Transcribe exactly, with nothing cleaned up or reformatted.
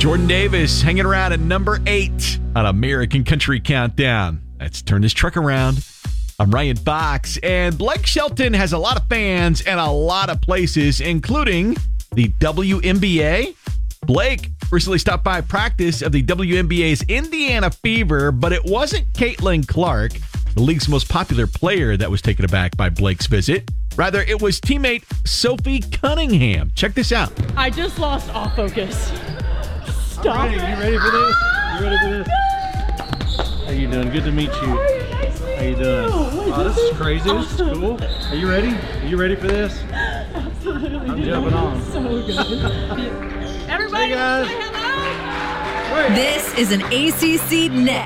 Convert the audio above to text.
Jordan Davis hanging around at number eight on American Country Countdown. Let's turn this truck around. I'm Ryan Fox, and Blake Shelton has a lot of fans and a lot of places, including the W N B A. Blake recently stopped by practice of the W N B A's Indiana Fever, but it wasn't Caitlin Clark, the league's most popular player, that was taken aback by Blake's visit. Rather, it was teammate Sophie Cunningham. Check this out. I just lost all focus. Stop. All right, you ready for this? You ready for this? How you doing? Good to meet you. How you doing? Oh, this is crazy. This is cool. Are you ready? Are you ready for this? Absolutely. I'm jumping on. So good. Everybody, Hey guys. say hello. This is an A C C Net